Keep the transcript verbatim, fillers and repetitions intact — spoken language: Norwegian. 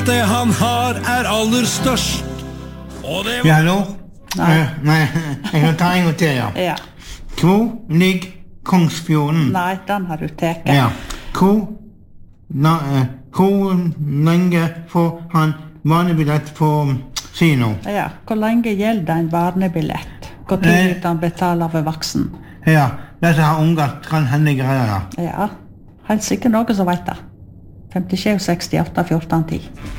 Det han har er aller størst. Og det Ja, hallo? Nei. Eh, nei, jeg kan ta en gang til, ja. Ja. Hvor ligger Kongsfjorden? Nei, den har du teket. Ja. Hvor, na, eh, hvor lenge får han vanebillett på kino? Ja. Hvor lenge gjelder en barnebillett? Hvor Eh. tid han betaler for voksen? Ja, dette har unger kan hende greier. Ja. Helt sikkert noen som vet det. femtisju sekstiåtte fjorten ti.